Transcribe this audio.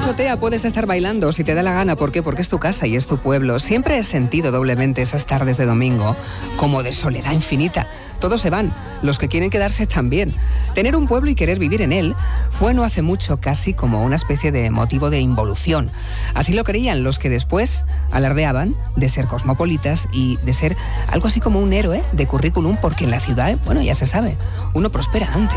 azotea puedes estar bailando si te da la gana. ¿Por qué? Porque es tu casa y es tu pueblo. Siempre he sentido doblemente esas tardes de domingo como de soledad infinita. Todos se van, los que quieren quedarse también. Tener un pueblo y querer vivir en él fue no hace mucho casi como una especie de motivo de involución. Así lo creían los que después alardeaban de ser cosmopolitas y de ser algo así como un héroe de currículum, porque en la ciudad, bueno, ya se sabe, uno prospera antes.